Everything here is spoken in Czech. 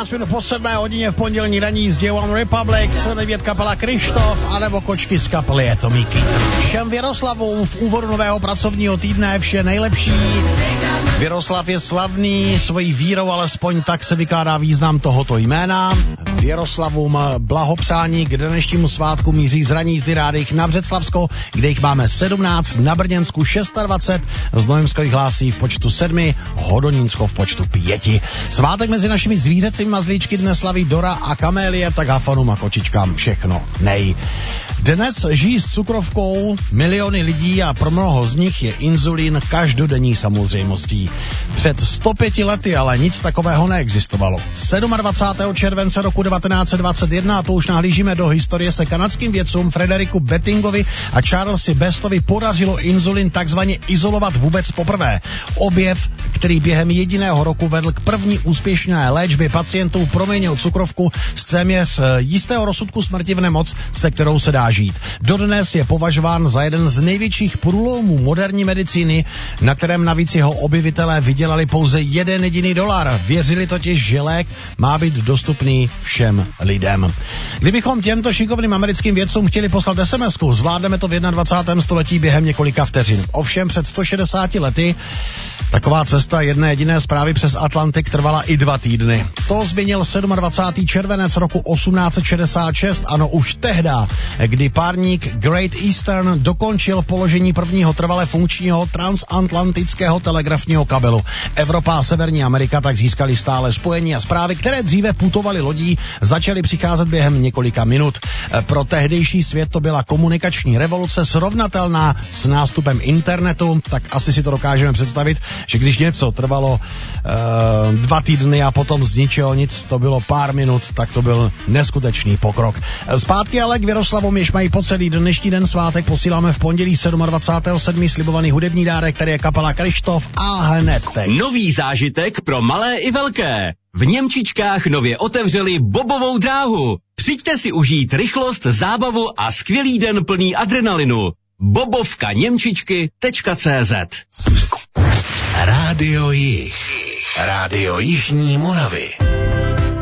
15 minut po 7 hodině v pondělní raní z One Republic, C9 kapela Krištof, anebo kočky z kapely Atomiky. Všem Věroslavům v úvodu nového pracovního týdne vše nejlepší. Věroslav je slavný svojí vírou, alespoň tak se vykládá význam tohoto jména. Věroslavům blahopřání k dnešnímu svátku míří z raní zdy Rádych na Břeclavsko, kde jich máme 17, na Brněnsku 26, Znojemsko jich hlásí v počtu 7, Hodonínsko v počtu 5. Svátek mezi našimi zvířecími mazlíčky dnes slaví Dora a Kamélie, tak hafanům a kočičkám všechno nej. Dnes žijí s cukrovkou miliony lidí a pro mnoho z nich je inzulín každodenní samozřejmostí. Před 105 lety ale nic takového neexistovalo. 27. července roku 1921, a to už nahlížíme do historie, se kanadským vědcům Frederiku Bettingovi a Charlesi Bestovi podařilo inzulin takzvaně izolovat vůbec poprvé. Objev, který během jediného roku vedl k první úspěšné léčbě pacientů, proměnil cukrovku z téměř jistého rozsudku smrti v nemoc, se kterou se dá žít. Dodnes je považován za jeden z největších průlomů moderní medicíny, na kterém navíc jeho objevitelé vydělali pouze $1 Věřili totiž, že lék má být dostupný všem lidem. Kdybychom těmto šikovným americkým vědcům chtěli poslat SMS-ku, zvládneme to v 21. století během několika vteřin. Ovšem před 160 lety taková cesta jedné jediné zprávy přes Atlantik trvala i 2 týdny. To změnil 27. červenec roku 1866, ano už tehda, kdy párník Great Eastern dokončil položení prvního trvale funkčního transatlantického telegrafního kabelu. Evropa a Severní Amerika tak získali stále spojení a zprávy, které dříve putovaly lodí, začaly přicházet během několika minut. Pro tehdejší svět to byla komunikační revoluce srovnatelná s nástupem internetu, tak asi si to dokážeme představit, že když něco trvalo 2 týdny a potom z ničeho nic, to bylo pár minut, tak to byl neskutečný pokrok. Zpátky ale k Věroslavům, jež mají po celý dnešní den svátek, posíláme v pondělí 27. slibovaný hudební dárek, který je kapela Krištof a hned teď. Nový zážitek pro malé i velké. V Němčičkách nově otevřeli bobovou dráhu. Přijďte si užít rychlost, zábavu a skvělý den plný adrenalinu. bobovkaněmčičky.cz Rádio Jih. Rádio Jižní Moravy.